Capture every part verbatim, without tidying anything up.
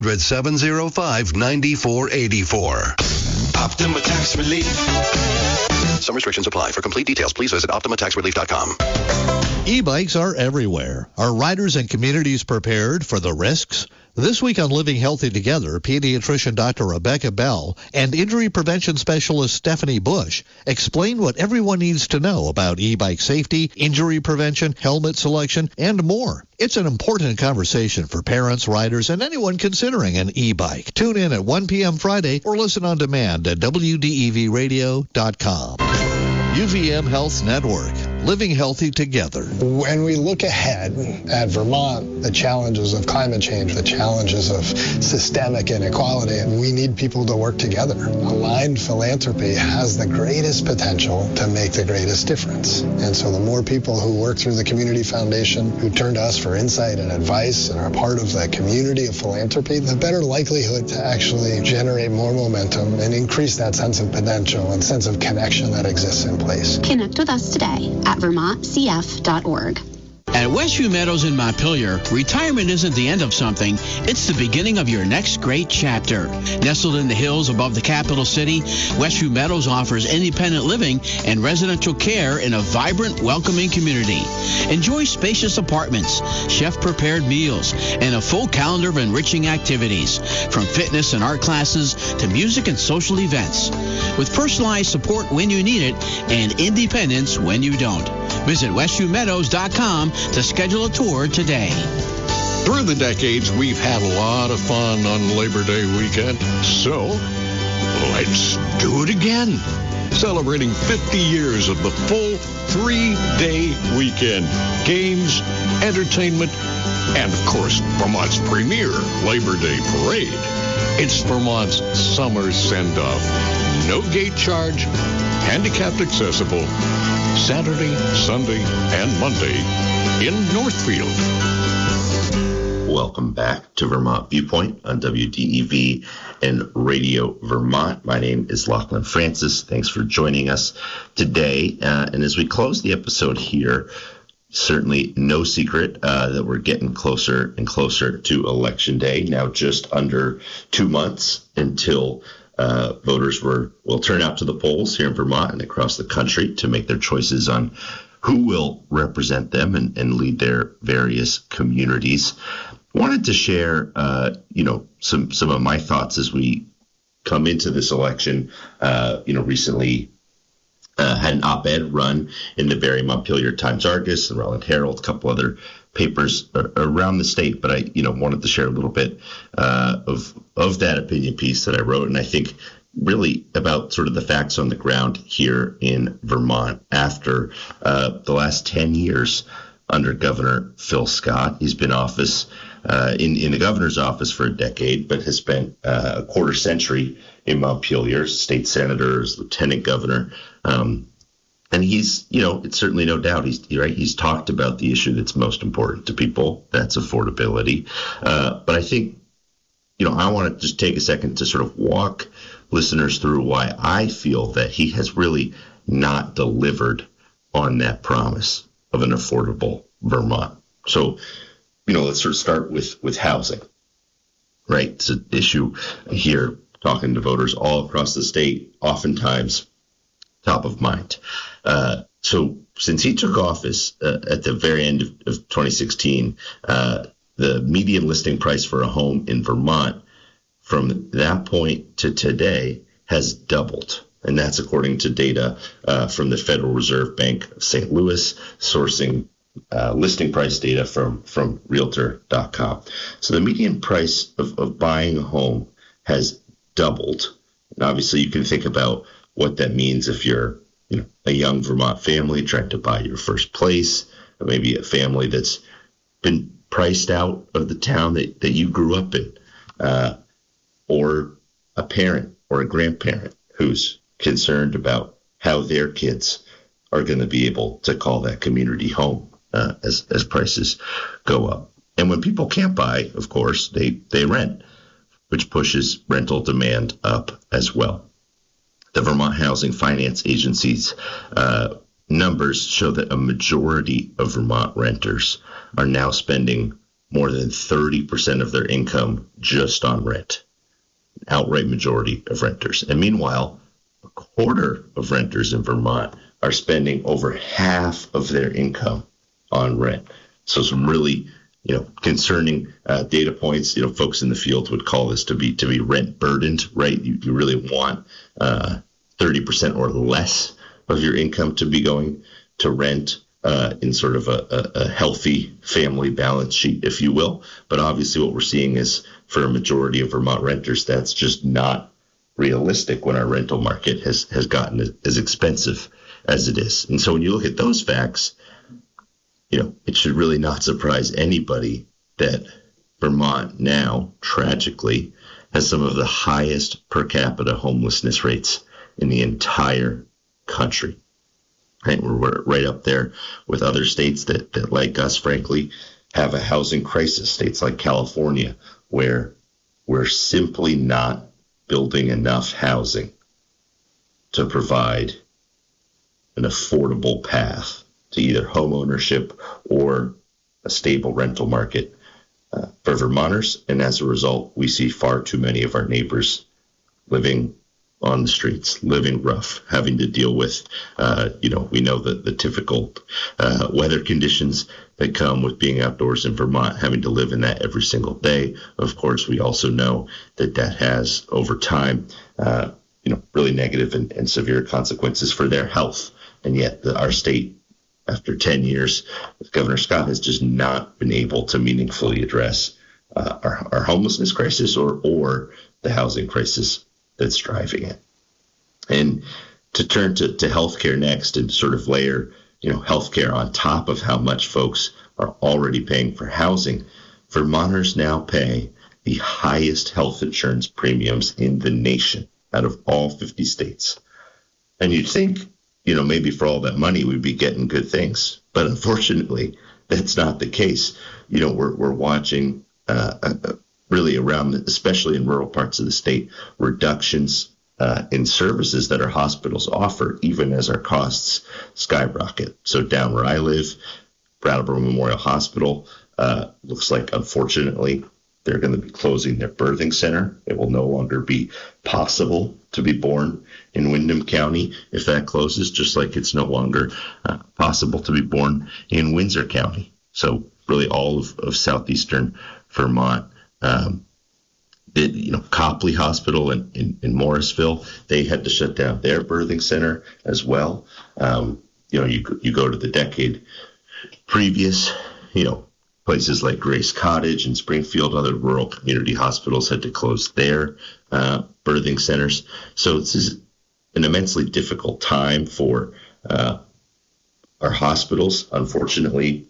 seven oh five, nine four eight four. Optima Tax Relief. Some restrictions apply. For complete details, please visit optima tax relief dot com. E-bikes are everywhere. Are riders and communities prepared for the risks? This week on Living Healthy Together, pediatrician Doctor Rebecca Bell and injury prevention specialist Stephanie Bush explain what everyone needs to know about e-bike safety, injury prevention, helmet selection, and more. It's an important conversation for parents, riders, and anyone considering an e-bike. Tune in at one p.m. Friday or listen on demand at w d e v radio dot com. U V M Health Network. Living healthy together. When we look ahead at Vermont, the challenges of climate change, the challenges of systemic inequality, we need people to work together. Aligned philanthropy has the greatest potential to make the greatest difference. And so the more people who work through the Community Foundation, who turn to us for insight and advice and are part of the community of philanthropy, the better likelihood to actually generate more momentum and increase that sense of potential and sense of connection that exists in place. Connect with us today at vermont c f dot org. At Westview Meadows in Montpelier, retirement isn't the end of something, it's the beginning of your next great chapter. Nestled in the hills above the capital city, Westview Meadows offers independent living and residential care in a vibrant, welcoming community. Enjoy spacious apartments, chef-prepared meals, and a full calendar of enriching activities, from fitness and art classes to music and social events. With personalized support when you need it and independence when you don't. Visit westview meadows dot com to schedule a tour today. Through the decades, we've had a lot of fun on Labor Day weekend, so let's do it again. Celebrating fifty years of the full three-day weekend. Games, entertainment, and, of course, Vermont's premier Labor Day parade. It's Vermont's summer send-off. No gate charge, handicapped accessible, Saturday, Sunday, and Monday in Northfield. Welcome back to Vermont Viewpoint on W D E V and Radio Vermont. My name is Lachlan Francis. Thanks for joining us today. Uh, and as we close the episode here, certainly no secret uh, that we're getting closer and closer to Election Day. Now just under two months until Uh, voters were will turn out to the polls here in Vermont and across the country to make their choices on who will represent them and, and lead their various communities. Wanted to share, uh, you know, some some of my thoughts as we come into this election. Uh, you know, recently uh, had an op-ed run in the Barre Montpelier Times-Argus, the Rutland Herald, a couple other papers around the state, but I, you know, wanted to share a little bit uh, of of that opinion piece that I wrote, and I think really about sort of the facts on the ground here in Vermont after uh, the last ten years under Governor Phil Scott. He's been office uh, in in the governor's office for a decade, but has spent uh, a quarter century in Montpelier, state senator, as lieutenant governor. Um, And he's, you know, it's certainly no doubt he's right. He's talked about the issue that's most important to people. That's affordability. Uh, but I think, you know, I want to just take a second to sort of walk listeners through why I feel that he has really not delivered on that promise of an affordable Vermont. So, you know, let's sort of start with, with housing, right? It's an issue here, talking to voters all across the state, oftentimes top of mind. Uh, so since he took office uh, at the very end of, of twenty sixteen, uh, the median listing price for a home in Vermont from that point to today has doubled. And that's according to data uh, from the Federal Reserve Bank of Saint Louis, sourcing uh, listing price data from, from realtor dot com. So the median price of, of buying a home has doubled. And obviously you can think about what that means if you're, you know, a young Vermont family trying to buy your first place, or maybe a family that's been priced out of the town that, that you grew up in, uh, or a parent or a grandparent who's concerned about how their kids are going to be able to call that community home uh, as, as prices go up. And when people can't buy, of course, they, they rent, which pushes rental demand up as well. The Vermont Housing Finance Agency's uh, numbers show that a majority of Vermont renters are now spending more than thirty percent of their income just on rent. An outright majority of renters. And meanwhile, a quarter of renters in Vermont are spending over half of their income on rent. So some really, you know, concerning uh, data points. You know, folks in the field would call this to be to be rent burdened, right? You, you really want uh, thirty percent or less of your income to be going to rent uh, in sort of a, a, a healthy family balance sheet, if you will. But obviously what we're seeing is for a majority of Vermont renters, that's just not realistic when our rental market has, has gotten as expensive as it is. And so when you look at those facts, you know, it should really not surprise anybody that Vermont now, tragically, has some of the highest per capita homelessness rates in the entire country. Right? We're, we're right up there with other states that, that, like us, frankly, have a housing crisis. States like California, where we're simply not building enough housing to provide an affordable path to either home ownership or a stable rental market uh, for Vermonters. And as a result, we see far too many of our neighbors living on the streets, living rough, having to deal with, uh, you know, we know that the typical uh, weather conditions that come with being outdoors in Vermont, having to live in that every single day. Of course, we also know that that has, over time, uh, you know, really negative and, and severe consequences for their health. And yet the, our state, after ten years with Governor Scott, has just not been able to meaningfully address uh, our, our homelessness crisis or, or the housing crisis that's driving it. And to turn to, to healthcare next and sort of layer, you know, healthcare on top of how much folks are already paying for housing, Vermonters now pay the highest health insurance premiums in the nation out of all fifty states. And you'd think, you know, maybe for all that money, we'd be getting good things. But unfortunately, that's not the case. You know, we're, we're watching uh, a, really around, especially in rural parts of the state, reductions uh, in services that our hospitals offer, even as our costs skyrocket. So down where I live, Brattleboro Memorial Hospital, uh, looks like, unfortunately, they're going to be closing their birthing center. It will no longer be possible to be born in Windham County if that closes, just like it's no longer uh, possible to be born in Windsor County. So really all of, of southeastern Vermont. Um, it, you know, Copley Hospital in, in, in Morrisville, they had to shut down their birthing center as well. Um, you know, you you go to the decade previous, you know, places like Grace Cottage and Springfield, other rural community hospitals had to close their uh, birthing centers. So this is an immensely difficult time for uh, our hospitals, unfortunately.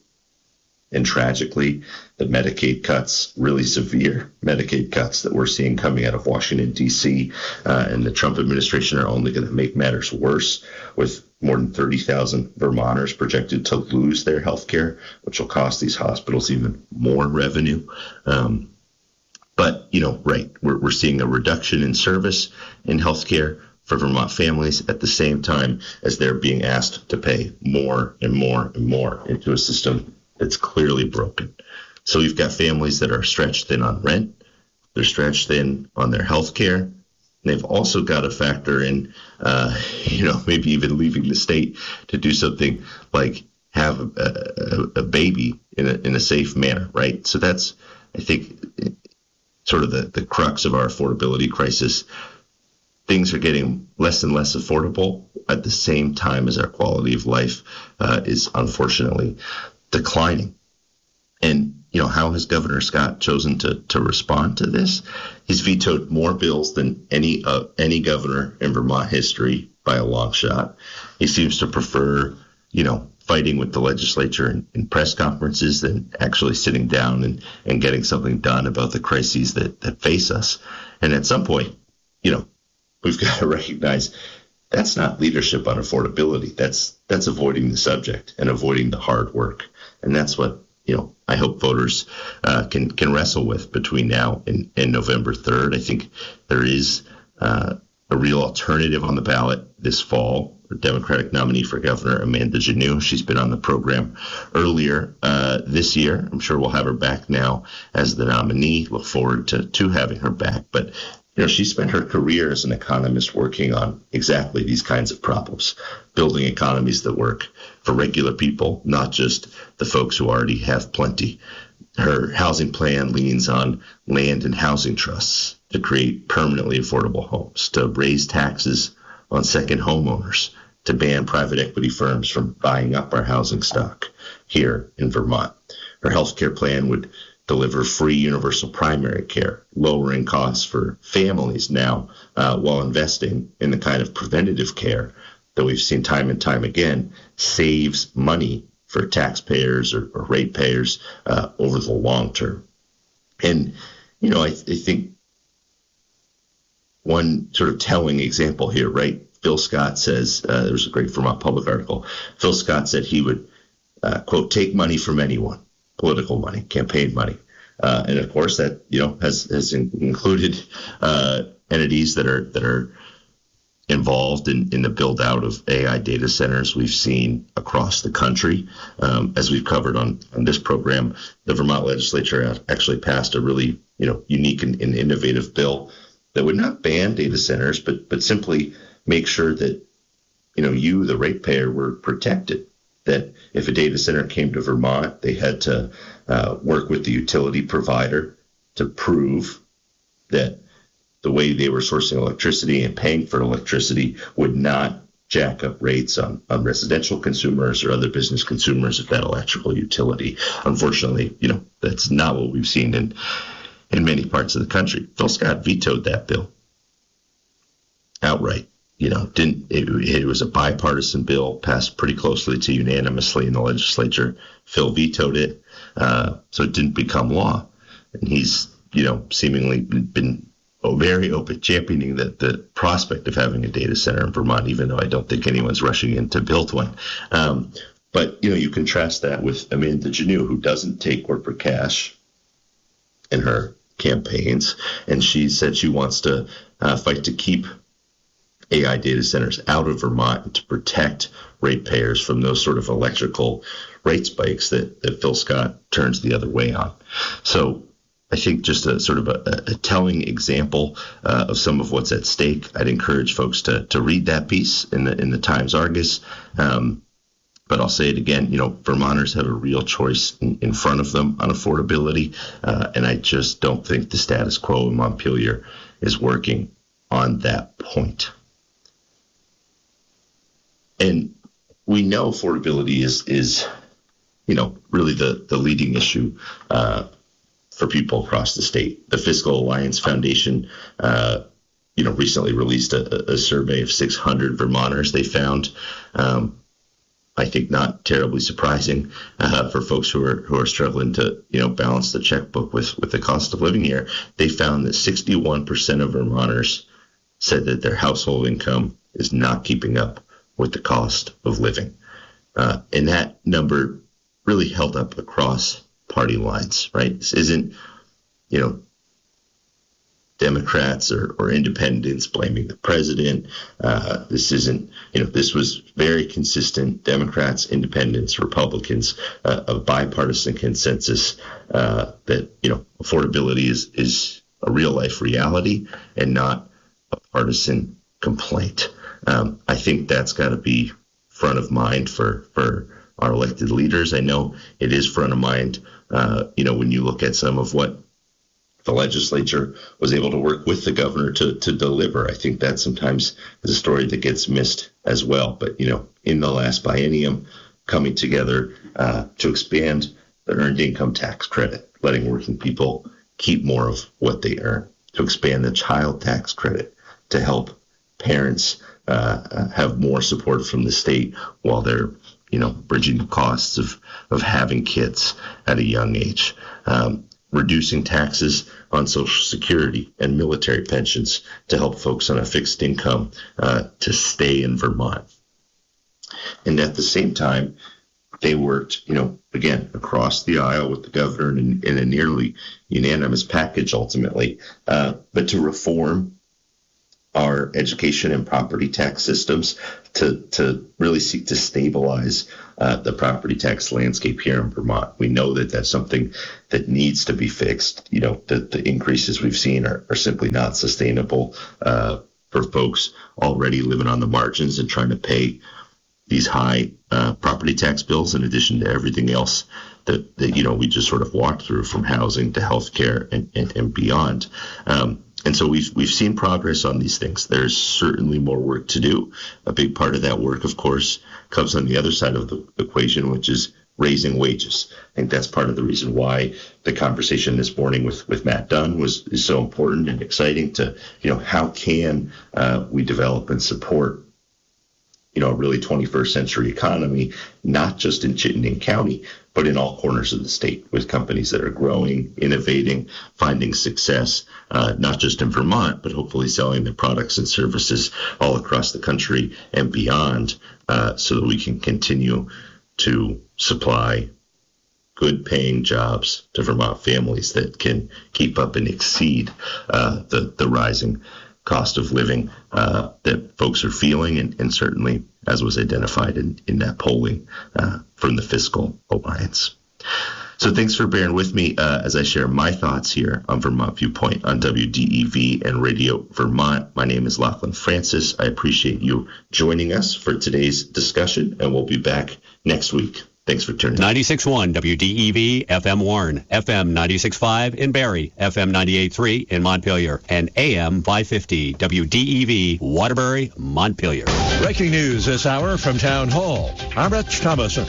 And tragically, the Medicaid cuts, really severe Medicaid cuts that we're seeing coming out of Washington, D C, uh, and the Trump administration are only going to make matters worse, with more than thirty thousand Vermonters projected to lose their health care, which will cost these hospitals even more revenue. Um, but, you know, right, we're, we're seeing a reduction in service in health care for Vermont families at the same time as they're being asked to pay more and more and more into a system that's clearly broken. So you've got families that are stretched thin on rent. They're stretched thin on their health care. And they've also got to factor in, uh, you know, maybe even leaving the state to do something like have a, a, a baby in a, in a safe manner, right? So that's, I think, sort of the, the crux of our affordability crisis. Things are getting less and less affordable at the same time as our quality of life uh, is unfortunately declining. And, you know, how has Governor Scott chosen to, to respond to this? He's vetoed more bills than any uh, any governor in Vermont history by a long shot. He seems to prefer, you know, fighting with the legislature in, in press conferences than actually sitting down and, and getting something done about the crises that, that face us. And at some point, you know, we've got to recognize that's not leadership on affordability. That's that's avoiding the subject and avoiding the hard work. And that's what, you know, I hope voters uh, can can wrestle with between now and, and November third. I think there is uh, a real alternative on the ballot this fall Democratic nominee for governor, Amanda Janneau. She's been on the program earlier uh, this year. I'm sure we'll have her back now as the nominee. Look forward to, to having her back. But, you know, she spent her career as an economist working on exactly these kinds of problems, building economies that work for regular people, not just the folks who already have plenty. Her housing plan leans on land and housing trusts to create permanently affordable homes, to raise taxes on second homeowners, to ban private equity firms from buying up our housing stock here in Vermont. Her health care plan would deliver free universal primary care, lowering costs for families now uh, while investing in the kind of preventative care that we've seen time and time again saves money for taxpayers or, or ratepayers uh, over the long term. And, you know, I, I think one sort of telling example here, right? Phil Scott says, uh, there was a great Vermont Public article. Phil Scott said he would, uh, quote, take money from anyone, political money, campaign money. Uh, and of course that, you know, has, has included uh, entities that are, that are involved in, in the build out of A I data centers we've seen across the country. Um, as we've covered on, on this program, the Vermont legislature actually passed a really, you know, unique and, and innovative bill that would not ban data centers, but but simply make sure that, you know, you, the ratepayer, were protected. That if a data center came to Vermont, they had to uh, work with the utility provider to prove that the way they were sourcing electricity and paying for electricity would not jack up rates on, on residential consumers or other business consumers of that electrical utility. Unfortunately, you know, that's not what we've seen in in many parts of the country. Phil Scott vetoed that bill outright. You know, didn't it, it was a bipartisan bill, passed pretty closely to unanimously in the legislature. Phil vetoed it, uh, so it didn't become law. And he's, you know, seemingly been very open championing the, the prospect of having a data center in Vermont, even though I don't think anyone's rushing in to build one. Um, but, you know, you contrast that with Amanda Janneau, who doesn't take corporate cash in her campaigns, and she said she wants to uh, fight to keep A I data centers out of Vermont and to protect ratepayers from those sort of electrical rate spikes that, that Phil Scott turns the other way on. So I think just a sort of a, a telling example uh, of some of what's at stake. I'd encourage folks to to read that piece in the in the Times Argus. Um, but I'll say it again, you know, Vermonters have a real choice in, in front of them on affordability, uh, and I just don't think the status quo in Montpelier is working on that point. And we know affordability is, is you know, really the, the leading issue uh, for people across the state. The Fiscal Alliance Foundation, uh, you know, recently released a, a survey of six hundred Vermonters. They found, um, I think not terribly surprising uh, for folks who are who are struggling to, you know, balance the checkbook with, with the cost of living here. They found that sixty-one percent of Vermonters said that their household income is not keeping up with the cost of living. Uh, and that number really held up across party lines, right? This isn't, you know, Democrats or, or independents blaming the president. Uh, this isn't, you know, this was very consistent. Democrats, independents, Republicans, uh, a bipartisan consensus uh, that, you know, affordability is, is a real life reality and not a partisan complaint. Um, I think that's got to be front of mind for, for our elected leaders. I know it is front of mind, uh, you know, when you look at some of what the legislature was able to work with the governor to, to deliver. I think that sometimes is a story that gets missed as well. But, you know, in the last biennium, coming together uh, to expand the earned income tax credit, letting working people keep more of what they earn, to expand the child tax credit, to help parents uh, have more support from the state while they're, you know, bridging the costs of, of having kids at a young age. Um, reducing taxes on Social Security and military pensions to help folks on a fixed income uh, to stay in Vermont. And at the same time, they worked, you know, again, across the aisle with the governor in, in a nearly unanimous package ultimately, uh, but to reform our education and property tax systems to, to really seek to stabilize uh, the property tax landscape here in Vermont. We know that that's something that needs to be fixed. You know, the, the increases we've seen are, are simply not sustainable uh, for folks already living on the margins and trying to pay these high uh, property tax bills in addition to everything else that, that, you know, we just sort of walked through, from housing to healthcare and, and, and beyond. Um, And so we've we've seen progress on these things. There's certainly more work to do. A big part of that work, of course, comes on the other side of the equation, which is raising wages. I think that's part of the reason why the conversation this morning with, with Matt Dunn was is so important and exciting. To, you know, how can uh, we develop and support, you know, a really twenty-first century economy, not just in Chittenden County, but in all corners of the state, with companies that are growing, innovating, finding success, uh, not just in Vermont, but hopefully selling their products and services all across the country and beyond, uh, so that we can continue to supply good paying jobs to Vermont families that can keep up and exceed uh, the, the rising cost of living uh, that folks are feeling, and, and certainly, as was identified in, in that polling uh, from the Fiscal Alliance. So thanks for bearing with me uh, as I share my thoughts here on Vermont Viewpoint on W D E V and Radio Vermont. My name is Lachlan Francis. I appreciate you joining us for today's discussion, and we'll be back next week. Thanks for tuning in. ninety-six point one W D E V F M Warren, F M ninety-six point five in Barrie, F M ninety-eight point three in Montpelier, and A M five fifty W D E V Waterbury, Montpelier. Breaking news this hour from Town Hall. I'm Rich Thomason.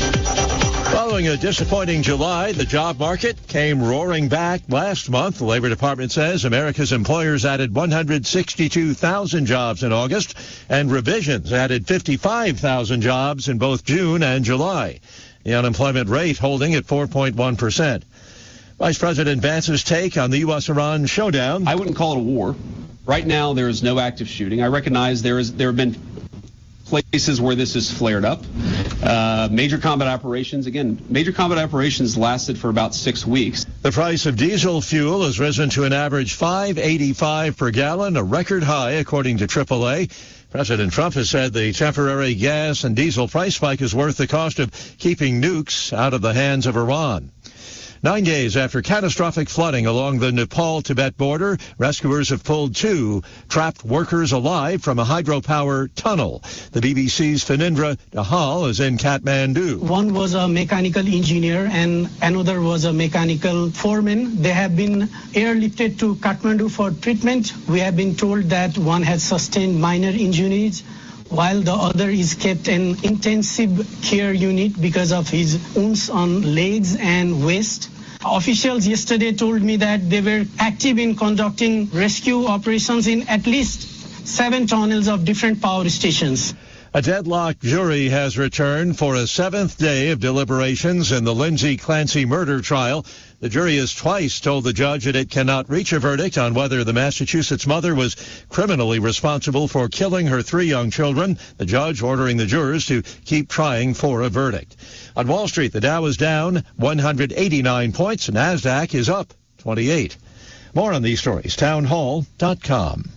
Following a disappointing July, the job market came roaring back last month. The Labor Department says America's employers added one hundred sixty-two thousand jobs in August, and revisions added fifty-five thousand jobs in both June and July. The unemployment rate holding at four point one percent. Vice President Vance's take on the U S Iran showdown. I wouldn't call it a war. Right now, there is no active shooting. I recognize there is there have been places where this has flared up. Uh, major combat operations, again, major combat operations lasted for about six weeks. The price of diesel fuel has risen to an average five dollars and eighty-five cents per gallon, a record high, according to triple A. President Trump has said the temporary gas and diesel price spike is worth the cost of keeping nukes out of the hands of Iran. Nine days after catastrophic flooding along the Nepal-Tibet border, rescuers have pulled two trapped workers alive from a hydropower tunnel. The B B C's Phanindra Dahal is in Kathmandu. One was a mechanical engineer and another was a mechanical foreman. They have been airlifted to Kathmandu for treatment. We have been told that one has sustained minor injuries, while the other is kept in intensive care unit because of his wounds on legs and waist. Officials yesterday told me that they were active in conducting rescue operations in at least seven tunnels of different power stations. A deadlocked jury has returned for a seventh day of deliberations in the Lindsay Clancy murder trial. The jury has twice told the judge that it cannot reach a verdict on whether the Massachusetts mother was criminally responsible for killing her three young children, the judge ordering the jurors to keep trying for a verdict. On Wall Street, the Dow is down one hundred eighty-nine points. NASDAQ is up twenty-eight. More on these stories, town hall dot com.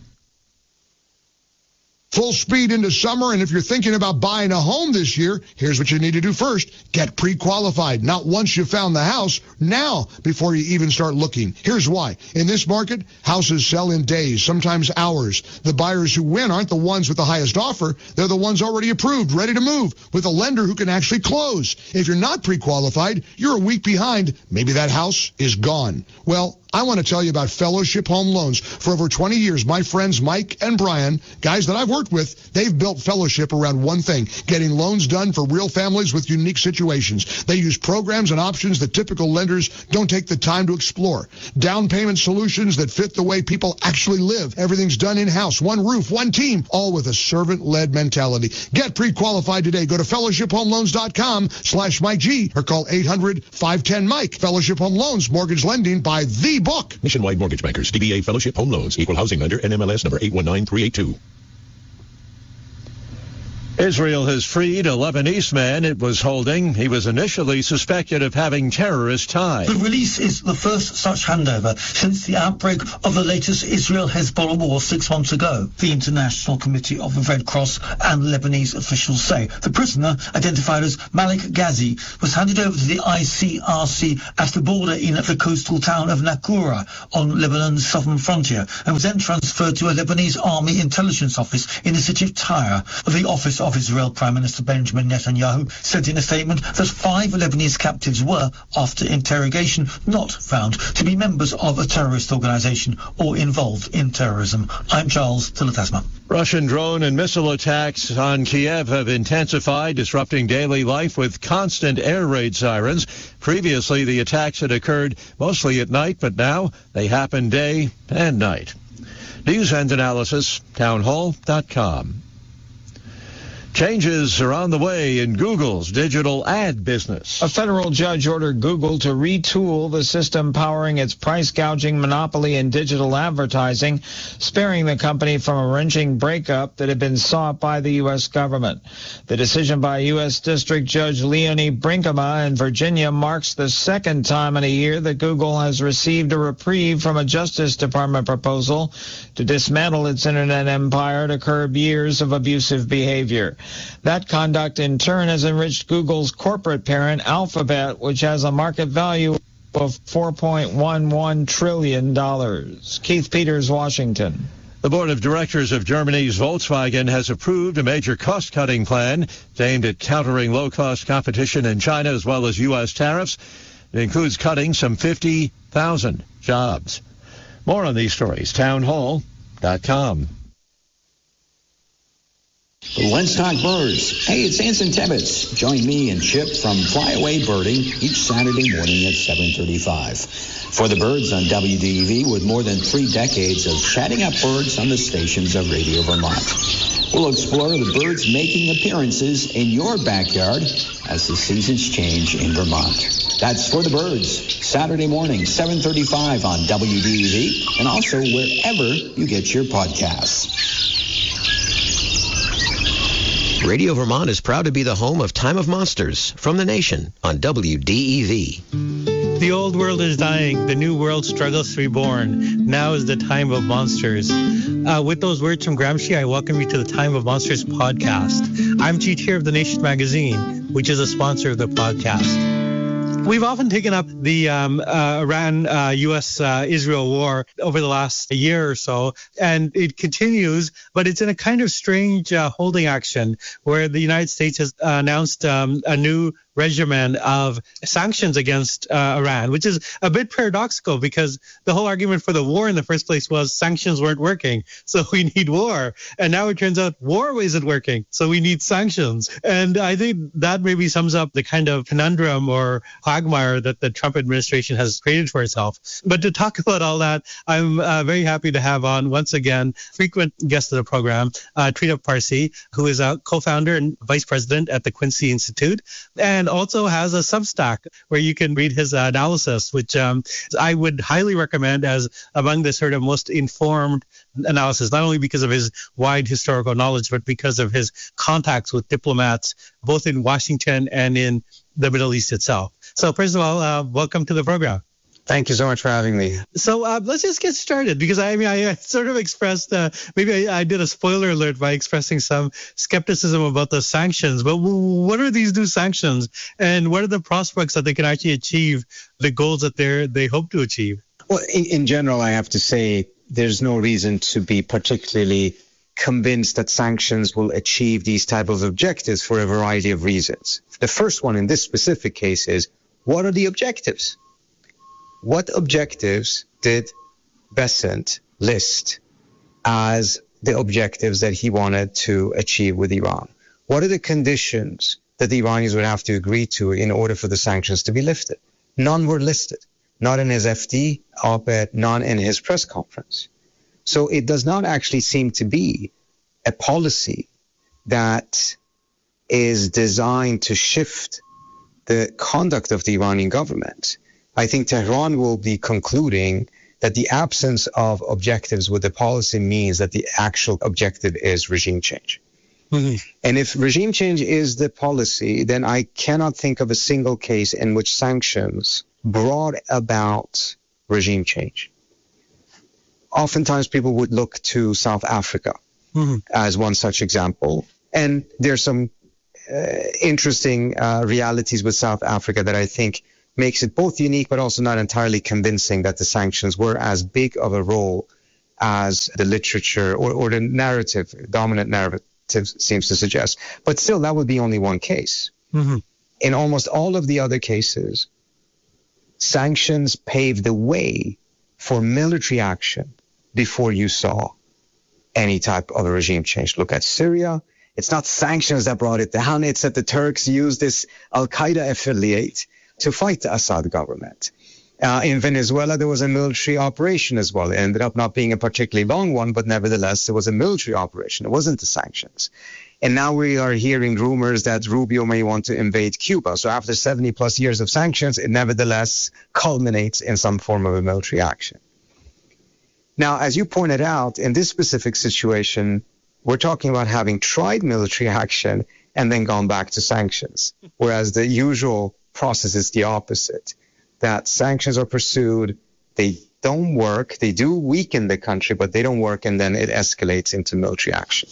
Full speed into summer, and if you're thinking about buying a home this year, here's what you need to do first. Get pre-qualified. Not once you found the house, now before you even start looking. Here's why. In this market, houses sell in days, sometimes hours. The buyers who win aren't the ones with the highest offer. They're the ones already approved, ready to move, with a lender who can actually close. If you're not pre-qualified, you're a week behind. Maybe that house is gone. Well, I want to tell you about Fellowship Home Loans. For over twenty years, my friends Mike and Brian, guys that I've worked with, they've built Fellowship around one thing, getting loans done for real families with unique situations. They use programs and options that typical lenders don't take the time to explore. Down payment solutions that fit the way people actually live. Everything's done in-house, one roof, one team, all with a servant-led mentality. Get pre-qualified today. Go to fellowship home loans dot com slash Mike G or call eight hundred, five one zero, Mike. Fellowship Home Loans, mortgage lending by the book. Nationwide Mortgage Bankers, D B A Fellowship Home Loans, Equal Housing Lender, N M L S number eight one nine three eight two. Israel has freed a Lebanese man it was holding. He was initially suspected of having terrorist ties. The release is the first such handover since the outbreak of the latest Israel-Hezbollah war six months ago, the International Committee of the Red Cross and Lebanese officials say. The prisoner, identified as Malik Ghazi, was handed over to the I C R C at the border in the coastal town of Nakura on Lebanon's southern frontier, and was then transferred to a Lebanese army intelligence office in the city of Tyre. The office of Israel Prime Minister Benjamin Netanyahu said in a statement that five Lebanese captives were, after interrogation, not found to be members of a terrorist organisation or involved in terrorism. I'm Charles Tilletasma. Russian drone and missile attacks on Kiev have intensified, disrupting daily life with constant air raid sirens. Previously, the attacks had occurred mostly at night, but now they happen day and night. News and analysis, townhall dot com. Changes are on the way in Google's digital ad business. A federal judge ordered Google to retool the system powering its price gouging monopoly in digital advertising, sparing the company from a wrenching breakup that had been sought by the U S government. The decision by U S District Judge Leonie Brinkema in Virginia marks the second time in a year that Google has received a reprieve from a Justice Department proposal to dismantle its internet empire to curb years of abusive behavior. That conduct, in turn, has enriched Google's corporate parent, Alphabet, which has a market value of four point one one trillion dollars. Keith Peters, Washington. The board of directors of Germany's Volkswagen has approved a major cost-cutting plan aimed at countering low-cost competition in China as well as U S tariffs. It includes cutting some fifty thousand jobs. More on these stories, townhall dot com. Let's talk birds. Hey, it's Anson Tebbets. Join me and Chip from Flyaway Birding each Saturday morning at seven thirty-five. For the birds on W D E V, with more than three decades of chatting up birds on the stations of Radio Vermont. We'll explore the birds making appearances in your backyard as the seasons change in Vermont. That's For the Birds, Saturday morning, seven thirty-five on W D E V, and also wherever you get your podcasts. Radio Vermont is proud to be the home of Time of Monsters from the Nation on W D E V. The old world is dying. The new world struggles to be born. Now is the time of monsters. Uh, with those words from Gramsci, I welcome you to the Time of Monsters podcast. I'm G T of The Nation magazine, which is a sponsor of the podcast. We've often taken up the um, uh, Iran-U S Uh, Israel war over the last year or so, and it continues, but it's in a kind of strange uh, holding action where the United States has uh, announced um, a new regimen of sanctions against uh, Iran, which is a bit paradoxical because the whole argument for the war in the first place was sanctions weren't working, so we need war. And now it turns out war isn't working, so we need sanctions. And I think that maybe sums up the kind of conundrum or quagmire that the Trump administration has created for itself. But to talk about all that, I'm uh, very happy to have on, once again, frequent guest of the program, uh, Trita Parsi, who is a co-founder and vice president at the Quincy Institute, and also has a Substack where you can read his uh, analysis, which um, I would highly recommend as among the sort of most informed analysis, not only because of his wide historical knowledge, but because of his contacts with diplomats, both in Washington and in the Middle East itself. So first of all, uh, welcome to the program. Thank you so much for having me. So uh, let's just get started, because I mean, I, I sort of expressed, uh, maybe I, I did a spoiler alert by expressing some skepticism about the sanctions. But what are these new sanctions, and what are the prospects that they can actually achieve the goals that they they hope to achieve? Well, in, in general, I have to say there's no reason to be particularly convinced that sanctions will achieve these type of objectives for a variety of reasons. The first one in this specific case is, what are the objectives? What objectives did Bessent list as the objectives that he wanted to achieve with Iran? What are the conditions that the Iranians would have to agree to in order for the sanctions to be lifted? None were listed, not in his F D op-ed, none in his press conference. So it does not actually seem to be a policy that is designed to shift the conduct of the Iranian government. I think Tehran will be concluding that the absence of objectives with the policy means that the actual objective is regime change. Mm-hmm. And if regime change is the policy, then I cannot think of a single case in which sanctions brought about regime change. Oftentimes people would look to South Africa mm-hmm. as one such example. And there's some uh, interesting uh, realities with South Africa that I think makes it both unique but also not entirely convincing that the sanctions were as big of a role as the literature or, or the narrative, dominant narrative seems to suggest. But still, that would be only one case. Mm-hmm. In almost all of the other cases, sanctions paved the way for military action before you saw any type of a regime change. Look at Syria. It's not sanctions that brought it down. It's that the Turks used this Al-Qaeda affiliate to fight the Assad government. Uh, in Venezuela, there was a military operation as well. It ended up not being a particularly long one, but nevertheless, it was a military operation. It wasn't the sanctions. And now we are hearing rumors that Rubio may want to invade Cuba. So after seventy plus years of sanctions, it nevertheless culminates in some form of a military action. Now, as you pointed out, in this specific situation, we're talking about having tried military action and then gone back to sanctions, whereas the usual process is the opposite. That sanctions are pursued, they don't work, they do weaken the country, but they don't work, and then it escalates into military action.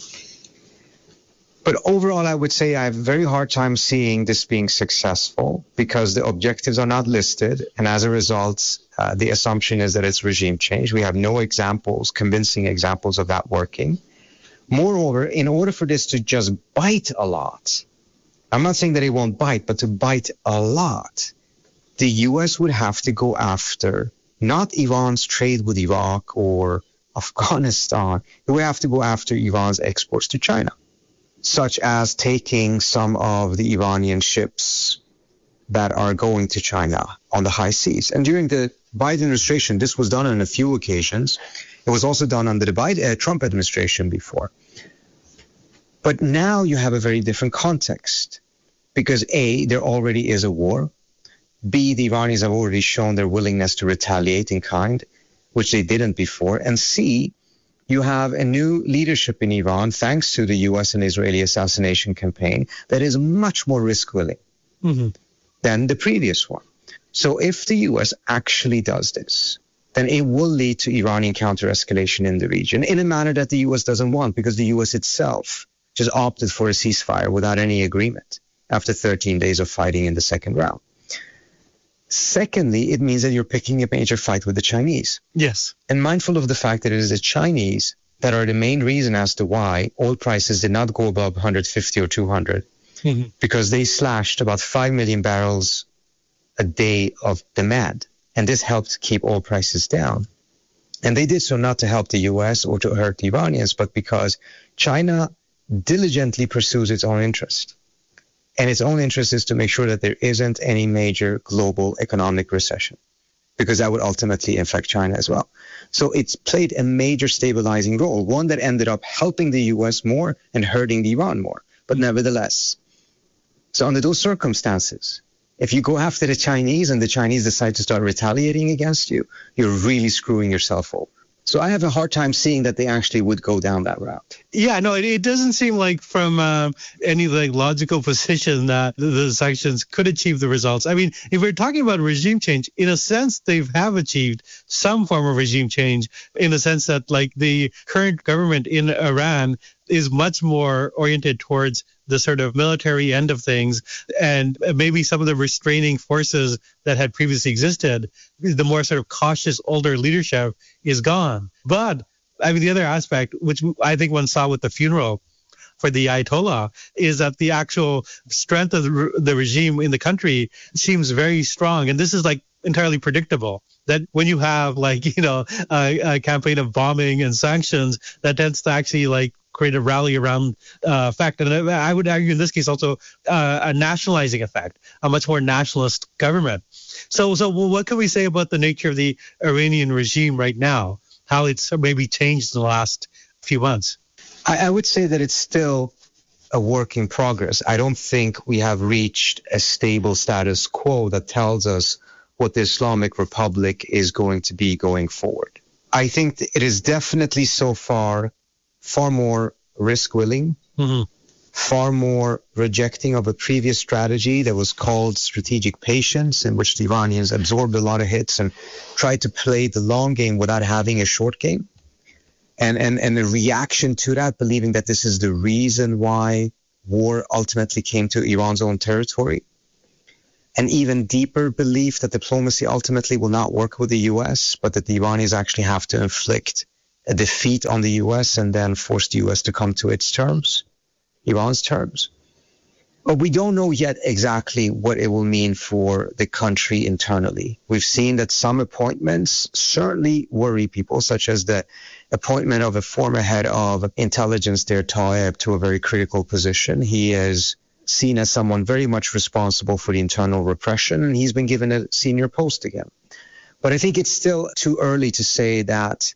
But overall, I would say I have a very hard time seeing this being successful because the objectives are not listed, and as a result, uh, the assumption is that it's regime change. We have no examples, convincing examples of that working. Moreover, in order for this to just bite a lot, I'm not saying that it won't bite, but to bite a lot, the U S would have to go after not Iran's trade with Iraq or Afghanistan. It would have to go after Iran's exports to China, such as taking some of the Iranian ships that are going to China on the high seas. And during the Biden administration, this was done on a few occasions. It was also done under the Biden, uh, Trump administration before. But now you have a very different context because A, there already is a war. B, the Iranians have already shown their willingness to retaliate in kind, which they didn't before. And C, you have a new leadership in Iran, thanks to the U S and Israeli assassination campaign, that is much more risk-willing mm-hmm. than the previous one. So if the U S actually does this, then it will lead to Iranian counter-escalation in the region in a manner that the U S doesn't want, because the U S itself just opted for a ceasefire without any agreement after thirteen days of fighting in the second round. Secondly, it means that you're picking a major fight with the Chinese. Yes. And mindful of the fact that it is the Chinese that are the main reason as to why oil prices did not go above one hundred fifty or two hundred, mm-hmm. because they slashed about five million barrels a day of demand. And this helped keep oil prices down. And they did so not to help the U S or to hurt the Iranians, but because China diligently pursues its own interest. And its own interest is to make sure that there isn't any major global economic recession, because that would ultimately affect China as well. So it's played a major stabilizing role, one that ended up helping the U S more and hurting the Iran more, but nevertheless. So under those circumstances, if you go after the Chinese and the Chinese decide to start retaliating against you, you're really screwing yourself over. So I have a hard time seeing that they actually would go down that route. Yeah, no, it, it doesn't seem like from um, any like logical position that the, the sanctions could achieve the results. I mean, if we're talking about regime change, in a sense, they have achieved some form of regime change in the sense that like the current government in Iran is much more oriented towards the sort of military end of things, and maybe some of the restraining forces that had previously existed, the more sort of cautious older leadership is gone. But I mean, the other aspect, which I think one saw with the funeral for the Ayatollah, is that the actual strength of the, re- the regime in the country seems very strong. And this is like entirely predictable, that when you have like, you know, a, a campaign of bombing and sanctions, that tends to actually like create a rally around uh, effect. And I would argue in this case also uh, a nationalizing effect, a much more nationalist government. So, so what can we say about the nature of the Iranian regime right now, how it's maybe changed in the last few months? I, I would say that it's still a work in progress. I don't think we have reached a stable status quo that tells us what the Islamic Republic is going to be going forward. I think it is definitely so far far more risk-willing, mm-hmm. far more rejecting of a previous strategy that was called strategic patience, in which the Iranians absorbed a lot of hits and tried to play the long game without having a short game. And, and, and a reaction to that, believing that this is the reason why war ultimately came to Iran's own territory. An even deeper belief that diplomacy ultimately will not work with the U S, but that the Iranians actually have to inflict a defeat on the U S and then force the U S to come to its terms, Iran's terms. But we don't know yet exactly what it will mean for the country internally. We've seen that some appointments certainly worry people, such as the appointment of a former head of intelligence there, Taeb, to a very critical position. He is seen as someone very much responsible for the internal repression, and he's been given a senior post again. But I think it's still too early to say that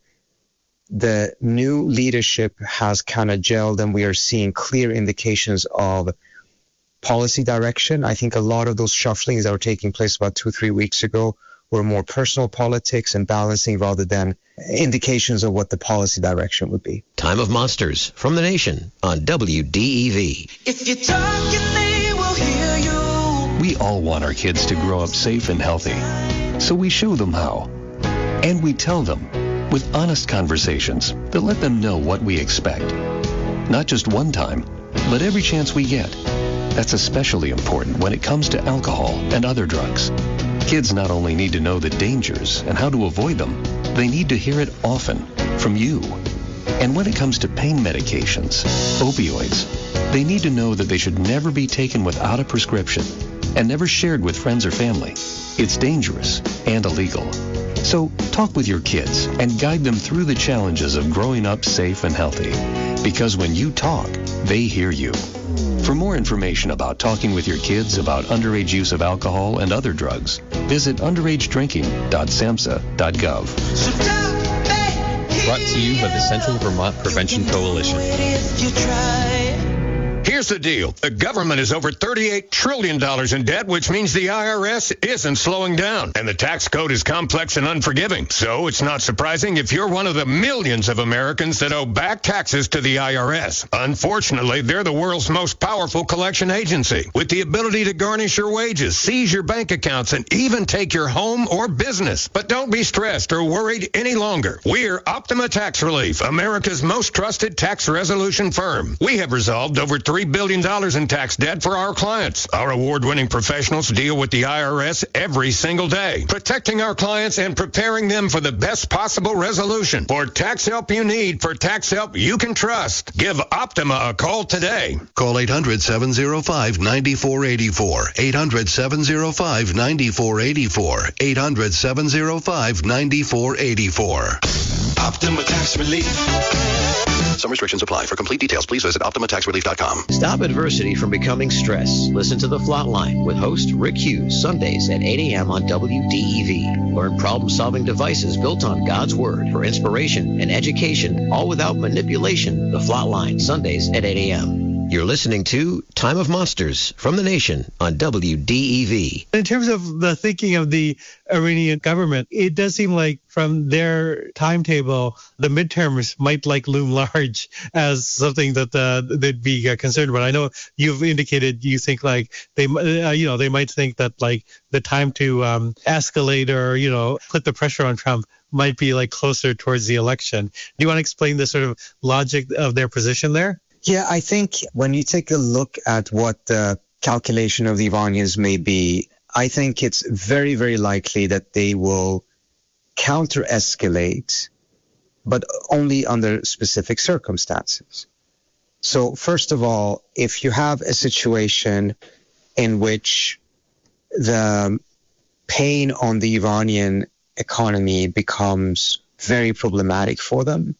the new leadership has kind of gelled and we are seeing clear indications of policy direction. I think a lot of those shufflings that were taking place about two, three weeks ago were more personal politics and balancing rather than indications of what the policy direction would be. Time of Monsters from the Nation on W D E V. If you talk, they will hear you. We all want our kids to grow up safe and healthy, so we show them how. And we tell them with honest conversations that let them know what we expect. Not just one time, but every chance we get. That's especially important when it comes to alcohol and other drugs. Kids not only need to know the dangers and how to avoid them, they need to hear it often from you. And when it comes to pain medications, opioids, they need to know that they should never be taken without a prescription and never shared with friends or family. It's dangerous and illegal. So talk with your kids and guide them through the challenges of growing up safe and healthy. Because when you talk, they hear you. For more information about talking with your kids about underage use of alcohol and other drugs, visit underage drinking dot samhsa dot gov. Brought to you by the Central Vermont Prevention Coalition. Here's the deal. The government is over thirty-eight trillion dollars in debt, which means the I R S isn't slowing down. And the tax code is complex and unforgiving. So it's not surprising if you're one of the millions of Americans that owe back taxes to the I R S. Unfortunately, they're the world's most powerful collection agency, with the ability to garnish your wages, seize your bank accounts, and even take your home or business. But don't be stressed or worried any longer. We're Optima Tax Relief, America's most trusted tax resolution firm. We have resolved over three billion dollars in tax debt for our clients. Our award-winning professionals deal with the I R S every single day, protecting our clients and preparing them for the best possible resolution. For tax help you need, for tax help you can trust, give Optima a call today. Call eight hundred, seven oh five, nine four eight four. eight hundred, seven oh five, nine four eight four. eight hundred, seven oh five, nine four eight four. Optima Tax Relief. Some restrictions apply. For complete details, please visit optima tax relief dot com. Stop adversity from becoming stress. Listen to The Flatline with host Rick Hughes, Sundays at eight a.m. on W D E V. Learn problem-solving devices built on God's Word for inspiration and education, all without manipulation. The Flatline, Sundays at eight a.m. You're listening to Time of Monsters from the Nation on W D E V. In terms of the thinking of the Iranian government, it does seem like from their timetable, the midterms might like loom large as something that uh, they'd be uh, concerned about. I know you've indicated you think like they, uh, you know, they might think that like the time to um, escalate or, you know, put the pressure on Trump might be like closer towards the election. Do you want to explain the sort of logic of their position there? Yeah, I think when you take a look at what the calculation of the Iranians may be, I think it's very, very likely that they will counter-escalate, but only under specific circumstances. So first of all, if you have a situation in which the pain on the Iranian economy becomes very problematic for them,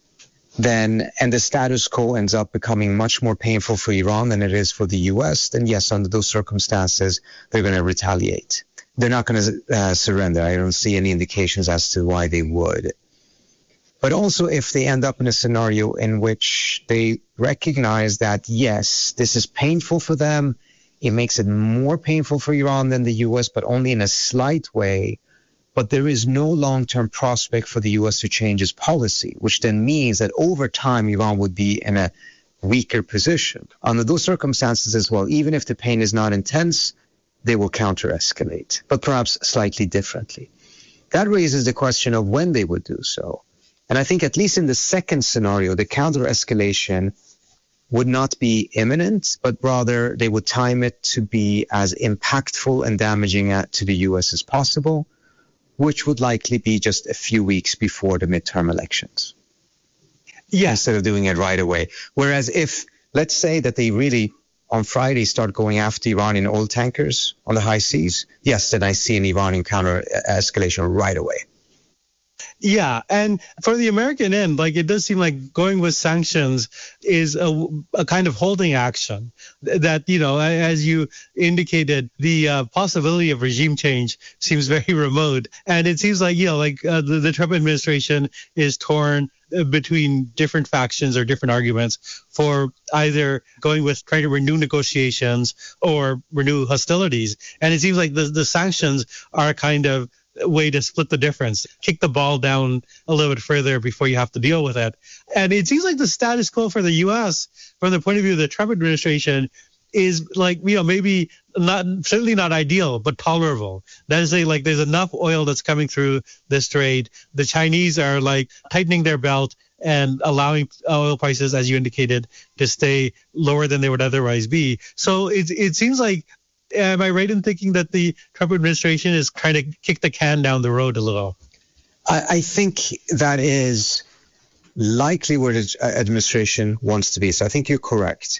then, and the status quo ends up becoming much more painful for Iran than it is for the U S, then yes, under those circumstances, they're going to retaliate. They're not going to uh, surrender. I don't see any indications as to why they would. But also if they end up in a scenario in which they recognize that, yes, this is painful for them, it makes it more painful for Iran than the U S, but only in a slight way, but there is no long-term prospect for the U S to change its policy, which then means that over time, Iran would be in a weaker position. Under those circumstances as well, even if the pain is not intense, they will counter-escalate, but perhaps slightly differently. That raises the question of when they would do so. And I think at least in the second scenario, the counter-escalation would not be imminent, but rather they would time it to be as impactful and damaging to the U S as possible, which would likely be just a few weeks before the midterm elections. Yeah. Instead of doing it right away. Whereas if, let's say that they really on Friday start going after Iranian oil tankers on the high seas, yes, then I see an Iranian counter-escalation right away. Yeah, and for the American end, like it does seem like going with sanctions is a, a kind of holding action that, you know, as you indicated, the uh, possibility of regime change seems very remote. And it seems like, you know, like uh, the, the Trump administration is torn between different factions or different arguments for either going with trying to renew negotiations or renew hostilities. And it seems like the, the sanctions are a kind of way to split the difference, kick the ball down a little bit further before you have to deal with it. And it seems like the status quo for the U S from the point of view of the Trump administration is like, you know, maybe not, certainly not ideal, but tolerable. That is, say, like there's enough oil that's coming through this trade. The Chinese are like tightening their belt and allowing oil prices, as you indicated, to stay lower than they would otherwise be. So it, it seems like, am I right in thinking that the Trump administration is trying to kick the can down the road a little? I, I think that is likely where the administration wants to be. So I think you're correct.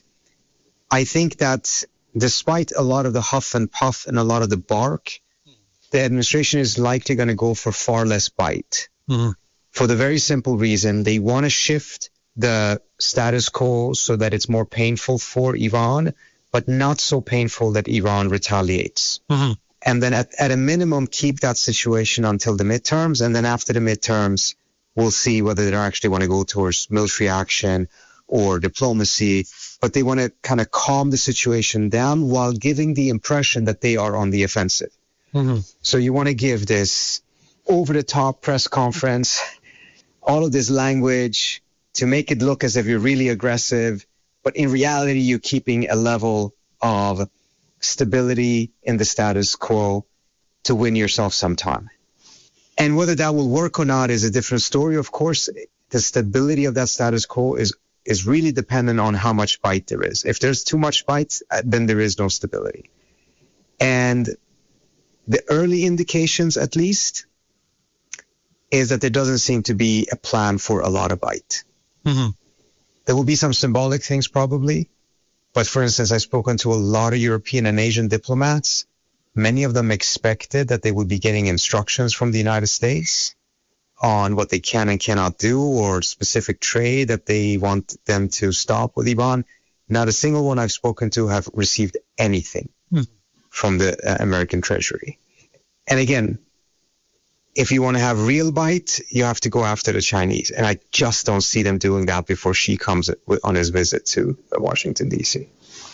I think that despite a lot of the huff and puff and a lot of the bark, the administration is likely going to go for far less bite. Mm-hmm. For the very simple reason they want to shift the status quo so that it's more painful for Iran, but not so painful that Iran retaliates. Mm-hmm. And then at, at a minimum, keep that situation until the midterms. And then after the midterms, we'll see whether they actually want to go towards military action or diplomacy. But they want to kind of calm the situation down while giving the impression that they are on the offensive. Mm-hmm. So you want to give this over-the-top press conference, all of this language to make it look as if you're really aggressive, but in reality, you're keeping a level of stability in the status quo to win yourself some time. And whether that will work or not is a different story. Of course, the stability of that status quo is, is really dependent on how much bite there is. If there's too much bite, then there is no stability. And the early indications, at least, is that there doesn't seem to be a plan for a lot of bite. Mm-hmm. There will be some symbolic things probably. But for instance, I've spoken to a lot of European and Asian diplomats. Many of them expected that they would be getting instructions from the United States on what they can and cannot do or specific trade that they want them to stop with Iran. Not a single one I've spoken to have received anything mm. from the uh, American Treasury. And again, if you want to have real bite, you have to go after the Chinese. And I just don't see them doing that before Xi comes on his visit to Washington, D C.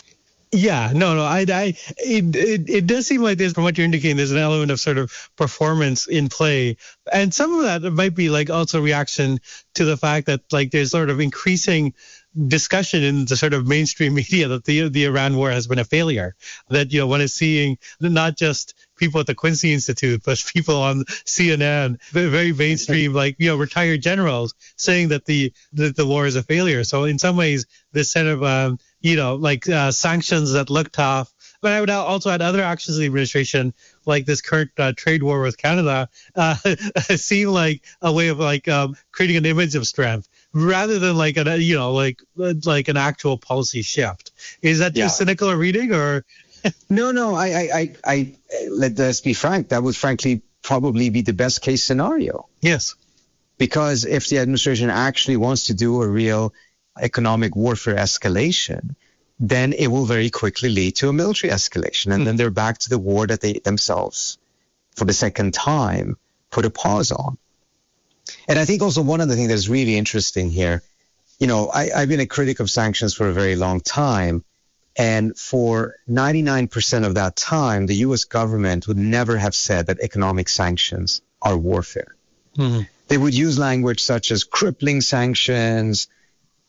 Yeah, no, no, I, I, it, it, it does seem like this, from what you're indicating, there's an element of sort of performance in play. And some of that might be like also reaction to the fact that like there's sort of increasing discussion in the sort of mainstream media that the the Iran war has been a failure. That, you know, one is seeing not just people at the Quincy Institute, but people on C N N, very mainstream, like, you know, retired generals saying that the that the war is a failure. So in some ways, this set of, um, you know, like uh, sanctions that look tough. But I would also add other actions of the administration, like this current uh, trade war with Canada, uh, seem like a way of like um, creating an image of strength rather than like a, you know, like like an actual policy shift. Is that too yeah. cynical a reading, or? no, no. I, I, I, I let us be frank. That would frankly probably be the best case scenario. Yes. Because if the administration actually wants to do a real economic warfare escalation, then it will very quickly lead to a military escalation. And mm. then they're back to the war that they themselves, for the second time, put a pause on. And I think also one other thing that's really interesting here, you know, I, I've been a critic of sanctions for a very long time. And for ninety-nine percent of that time, the U S government would never have said that economic sanctions are warfare. Mm. They would use language such as crippling sanctions,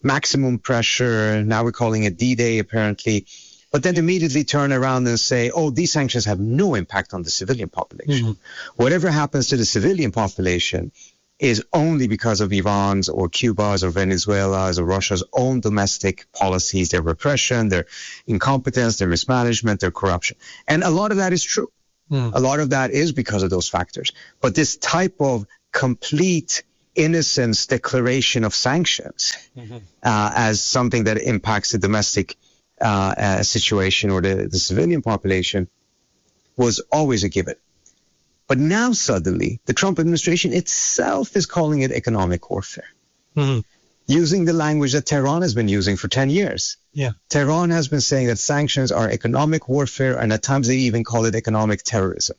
maximum pressure. Now we're calling it D-Day, apparently. But then immediately turn around and say, oh, these sanctions have no impact on the civilian population. Mm-hmm. Whatever happens to the civilian population is only because of Iran's or Cuba's or Venezuela's or Russia's own domestic policies, their repression, their incompetence, their mismanagement, their corruption. And a lot of that is true. Mm. A lot of that is because of those factors. But this type of complete innocence declaration of sanctions mm-hmm. uh, as something that impacts the domestic uh, uh, situation or the, the civilian population was always a given. But now suddenly, the Trump administration itself is calling it economic warfare, mm-hmm. using the language that Tehran has been using for ten years. Yeah. Tehran has been saying that sanctions are economic warfare, and at times they even call it economic terrorism.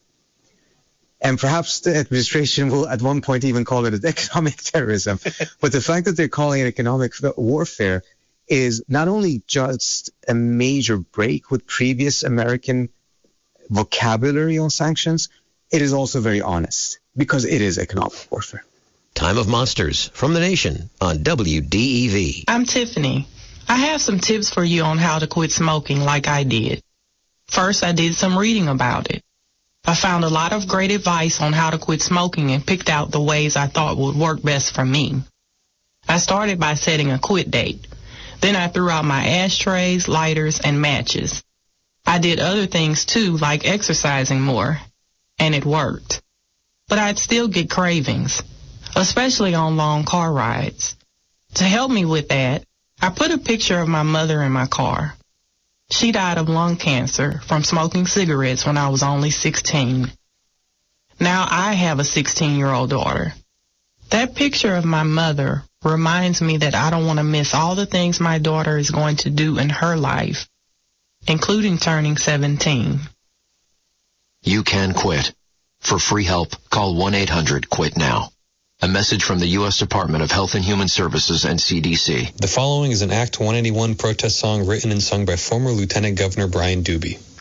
And perhaps the administration will at one point even call it economic terrorism. But the fact that they're calling it economic warfare is not only just a major break with previous American vocabulary on sanctions, it is also very honest, because it is economic warfare. Time of Monsters from the Nation on W D E V. I'm Tiffany. I have some tips for you on how to quit smoking like I did. First, I did some reading about it. I found a lot of great advice on how to quit smoking and picked out the ways I thought would work best for me. I started by setting a quit date. Then I threw out my ashtrays, lighters, and matches. I did other things too, like exercising more. And it worked. But I'd still get cravings, especially on long car rides. To help me with that, I put a picture of my mother in my car. She died of lung cancer from smoking cigarettes when I was only sixteen. Now I have a sixteen-year-old daughter. That picture of my mother reminds me that I don't want to miss all the things my daughter is going to do in her life, including turning seventeen. You can quit. For free help, call one eight hundred quit now. A message from the U S Department of Health and Human Services and C D C. The following is an Act one eighty-one protest song written and sung by former Lieutenant Governor Brian Doobie.